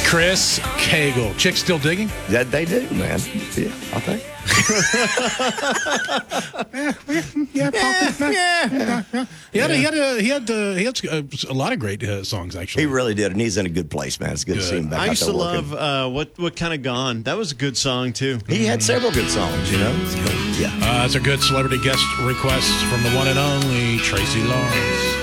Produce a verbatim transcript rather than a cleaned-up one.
Chris Cagle. Chicks still digging? Yeah, they do, man. Yeah, I think. yeah, yeah, yeah, yeah, yeah. He had, a, he had, a, he had, a, he had a, a lot of great uh, songs, actually. He really did, and he's in a good place, man. It's good, good. to see him back I out used there to working. love uh, what what kind of Gone. That was a good song too. He had several good songs, you know. Yeah, uh, it's a good celebrity guest request from the one and only Tracy Lawrence.